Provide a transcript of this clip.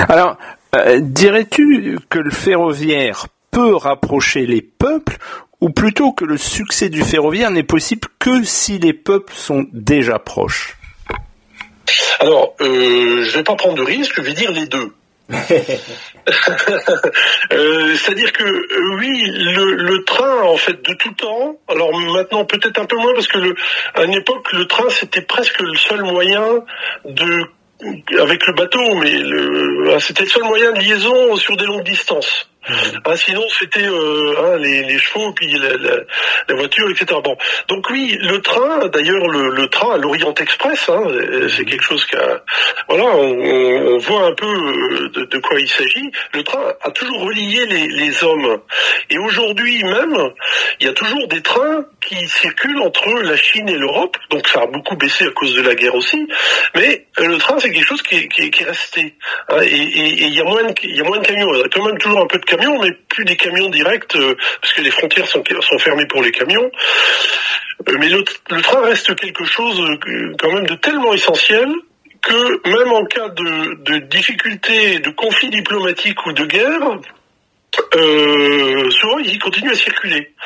Alors, dirais-tu que le ferroviaire peut rapprocher les peuples, ou plutôt que le succès du ferroviaire n'est possible que si les peuples sont déjà proches? Alors, je vais pas prendre de risque, je vais dire les deux. C'est-à-dire que oui, le train en fait de tout temps. Alors maintenant peut-être un peu moins parce que à une époque le train c'était presque le seul moyen avec le bateau, mais c'était le seul moyen de liaison sur des longues distances. Sinon c'était les chevaux puis la voiture, etc. Bon, donc oui, le train, d'ailleurs le train à l'Orient Express, c'est quelque chose on voit un peu de quoi il s'agit. Le train a toujours relié les hommes, et aujourd'hui même, il y a toujours des trains qui circulent entre la Chine et l'Europe. Donc ça a beaucoup baissé à cause de la guerre aussi, mais le train c'est quelque chose qui est resté. Et il y a moins de camions. Il y a quand même toujours un peu de camions, mais plus des camions directs parce que les frontières sont fermées pour les camions. Mais le train reste quelque chose quand même de tellement essentiel que même en cas de difficultés, de conflits diplomatiques ou de guerre, souvent il continue à circuler.